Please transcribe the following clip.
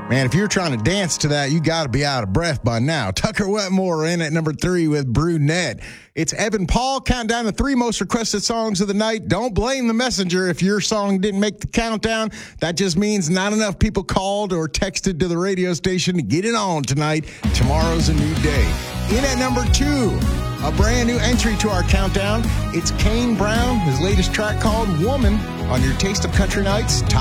Man, if you're trying to dance to that, you got to be out of breath by now. Tucker Wetmore in at number 3 with Brunette. It's Evan Paul counting down the 3 most requested songs of the night. Don't blame the messenger if your song didn't make the countdown. That just means not enough people called or texted to the radio station to get it on tonight. Tomorrow's a new day. In at number 2, a brand new entry to our countdown. It's Kane Brown, his latest track called Woman on your Taste of Country Nights.